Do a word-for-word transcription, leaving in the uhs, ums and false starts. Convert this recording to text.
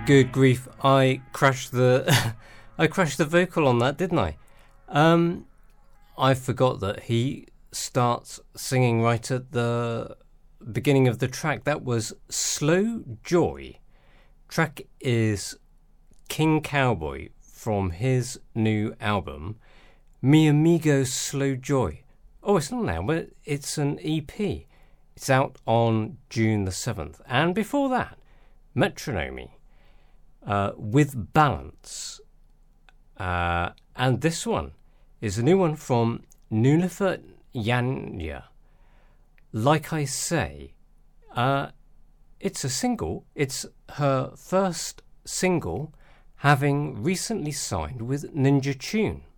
Good grief! I crashed the, I crashed the vocal on that, didn't I? Um, I forgot that he starts singing right at the beginning of the track. That was Slow Joy. Track is King Cowboy from his new album, Mi Amigo Slow Joy. Oh, it's not an album, it's an E P. It's out on June the seventh. And before that, Metronomy uh, with Balance. Uh, and this one is a new one from Nulufer Yanya. Like I say, uh, it's a single. It's her first single, having recently signed with Ninja Tune.